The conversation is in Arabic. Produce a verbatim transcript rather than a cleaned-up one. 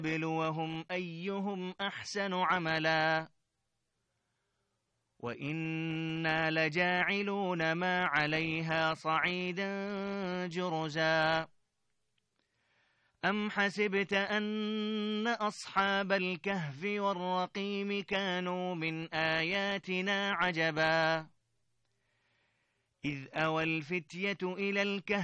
لنبلوهم أيهم أحسن عملا وإنا لجاعلون ما عليها صعيدا جرزا أم حسبت أن أصحاب الكهف والرقيم كانوا من آياتنا عجبا إذ أوى الفتية إلى الكهف